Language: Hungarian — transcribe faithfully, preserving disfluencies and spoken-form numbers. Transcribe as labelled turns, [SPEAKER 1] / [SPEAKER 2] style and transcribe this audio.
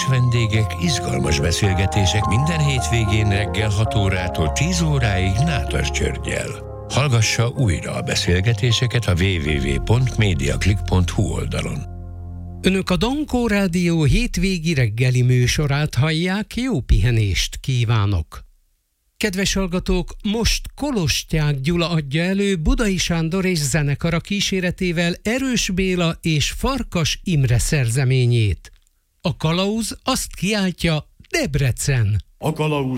[SPEAKER 1] vendégek, izgalmas beszélgetések minden hétvégén reggel hat órától tíz óráig Nádas Györggyel. Hallgassa újra a beszélgetéseket a double-u double-u double-u pont mediaclick pont hu oldalon.
[SPEAKER 2] Önök a Dankó Rádió hétvégi reggeli műsorát hallják, jó pihenést kívánok! Kedves hallgatók, most Kolostyák Gyula adja elő Budai Sándor és zenekara kíséretével Erős Béla és Farkas Imre szerzeményét. A kalauz azt kiáltja: Debrecen!
[SPEAKER 3] A kalauz